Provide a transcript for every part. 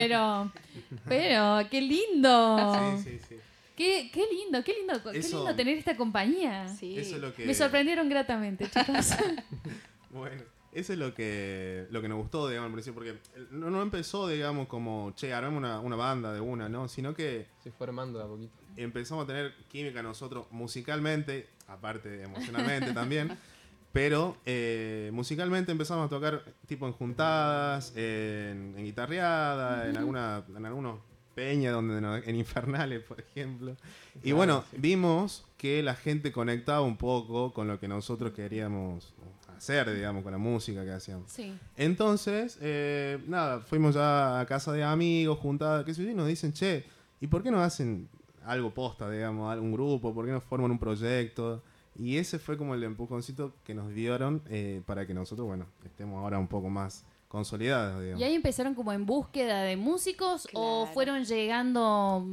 Pero, qué lindo. Sí. Qué lindo, qué lindo tener esta compañía. Sí. Eso es lo que... Me sorprendieron gratamente, chicos. Bueno, eso es lo que nos gustó, digamos, al principio, porque no empezó, digamos, como, che, armemos una banda de una, ¿no? Sino que Se fue armando de a poquito. empezamos a tener química nosotros musicalmente, aparte emocionalmente también, pero musicalmente empezamos a tocar tipo en juntadas, en guitarreada, en algunos peñas, en infernales, por ejemplo. Y bueno, vimos que la gente conectaba un poco con lo que nosotros queríamos hacer, digamos, con la música que hacíamos. Sí. Entonces, fuimos ya a casa de amigos, juntadas, qué sé yo, y nos dicen, che, ¿y por qué no hacen algo posta, digamos, algún grupo? ¿Por qué no forman un proyecto? Y ese fue como el empujoncito que nos dieron para que nosotros, bueno, estemos ahora un poco más consolidados, digamos. ¿Y ahí empezaron como en búsqueda de músicos o Claro. fueron llegando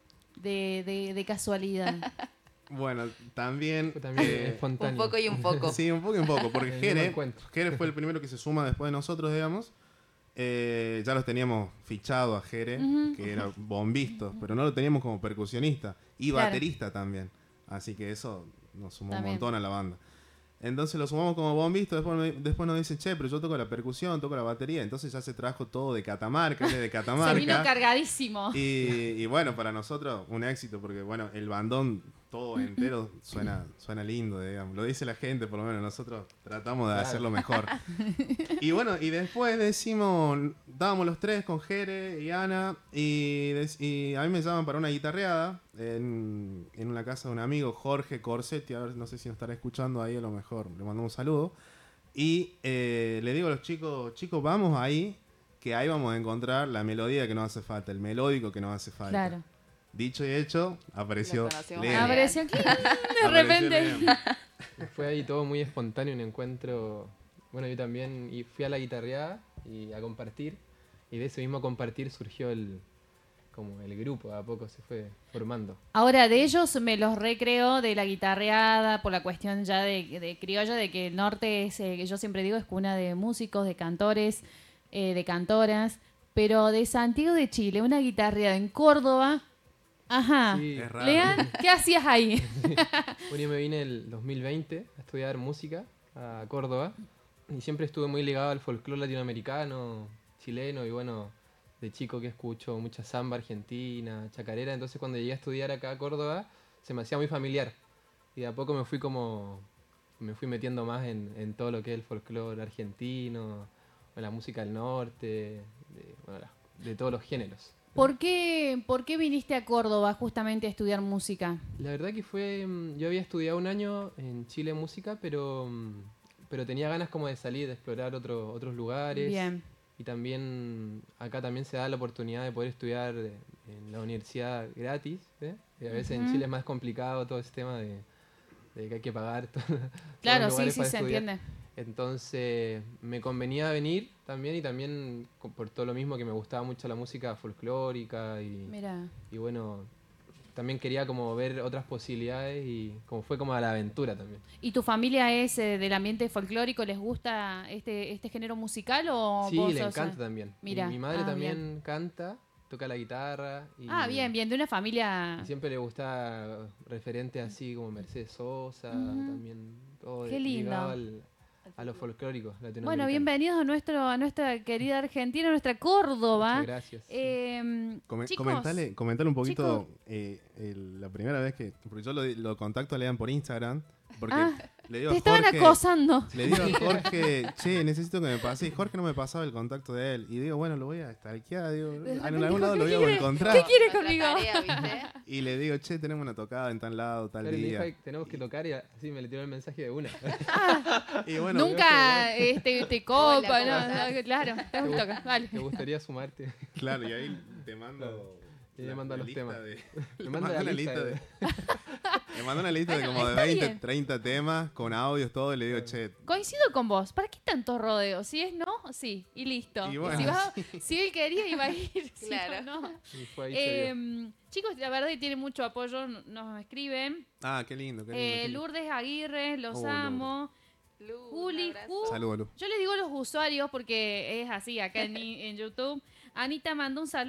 de casualidad? Bueno, también... Fue también espontáneo. Un poco y un poco. Sí, un poco y un poco, porque El mismo Jere encuentro. fue el primero que se suma después de nosotros, digamos. Ya los teníamos fichado a Jere, que era bombistas, pero no lo teníamos como percusionista y Claro. baterista también. Así que eso nos sumó También. un montón a la banda. Entonces lo sumamos como bombistas, después nos dicen, che, pero yo toco la percusión, toco la batería. Entonces ya se trajo todo de Catamarca, él es de Catamarca. Se vino cargadísimo. Y bueno, para nosotros un éxito, porque bueno, el bandón todo entero suena lindo, digamos. Lo dice la gente, por lo menos nosotros tratamos de hacerlo mejor. Y bueno, y después dábamos los tres con Jere y Ana, y a mí me llaman para una guitarreada en una casa de un amigo, Jorge Corsetti, a ver, no sé si nos estará escuchando ahí, a lo mejor le mando un saludo. Y le digo a los chicos, vamos ahí, que ahí vamos a encontrar la melodía que nos hace falta, el melódico que nos hace falta. Claro. Dicho y hecho, apareció Lo conocimos Leo. muy bien. Apareció aquí de Apareció repente. Leo. Fue ahí todo muy espontáneo, un encuentro. Bueno, yo también fui a la guitarreada y a compartir. Y de ese mismo compartir surgió como el grupo, a poco se fue formando. Ahora, de ellos me los recreo de la guitarreada por la cuestión ya de criolla, de que el norte es, yo siempre digo, es cuna de músicos, de cantores, de cantoras. Pero de Santiago de Chile, una guitarreada en Córdoba. Ajá. Sí. Es raro. Lean, ¿qué hacías ahí? Bueno, yo me vine el 2020 a estudiar música a Córdoba y siempre estuve muy ligado al folclore latinoamericano, chileno y bueno, de chico que escucho mucha samba argentina, chacarera, entonces cuando llegué a estudiar acá a Córdoba se me hacía muy familiar y de a poco me fui metiendo más en todo lo que es el folclore argentino, o la música del norte, de todos los géneros. ¿Por qué viniste a Córdoba justamente a estudiar música? La verdad que yo había estudiado un año en Chile música, pero tenía ganas como de salir, de explorar otros lugares. Bien. Y también acá también se da la oportunidad de poder estudiar en la universidad gratis, ¿eh? Y a veces en Chile es más complicado todo ese tema de que hay que pagar todos Claro, los sí, lugares sí, para se estudiar. entiende. Entonces me convenía venir también y también por todo lo mismo que me gustaba mucho la música folclórica Mira. y bueno, también quería como ver otras posibilidades y como fue como a la aventura también. ¿Y tu familia es del ambiente folclórico? ¿Les gusta este género musical o Sí, vos le sos, encanta también. Mira, Mi madre ah, también canta, toca la guitarra. Y, bien, de una familia... y siempre le gusta referentes así como Mercedes Sosa, también todo Qué lindo. ligado a lo folclórico latinoamericano. Bueno, bienvenidos a nuestra querida Argentina, a nuestra Córdoba. Muchas gracias. Chicos, Comentale un poquito la primera vez que... Porque yo lo contacto a Lean por Instagram. Porque le digo te a estaban Jorge, acosando. Le digo a Jorge, che, necesito que me pase. Y Jorge no me pasaba el contacto de él. Y digo, bueno, lo voy a stalkear. Digo, en algún lado lo voy a encontrar. ¿Qué quiere Otra conmigo? tarea, ¿viste? Y le digo, che, tenemos una tocada en tal lado, tal Claro, y me día. dijo, "Ay, tenemos que tocar y así me le tiró el mensaje de una. Y bueno, Nunca te copa, Hola, ¿cómo no, estás? no, claro, tenemos que tocar, vale. ¿Te gustaría sumarte? claro, y ahí te mando... Y le manda los lista temas. Le Me mando manda una la lista lista de- de... Me mandó una lista de Bueno, como de está 20, bien. 30 temas con audios, todo, y le digo, che, Coincido con vos. ¿Para qué tanto rodeo? Si es no, sí, y listo. Y Y bueno, si él quería, iba a ir. Si Claro. no, no. Y fue ahí se dio. Chicos, la verdad que tiene mucho apoyo, nos escriben. ah, qué lindo, qué lindo. qué lindo. Lourdes Aguirre, los Lourdes. amo. Lu, Juli, un abrazo. Ju. Saludos, Lu. Yo les digo los usuarios porque es así acá en YouTube. Anita mandó un saludo.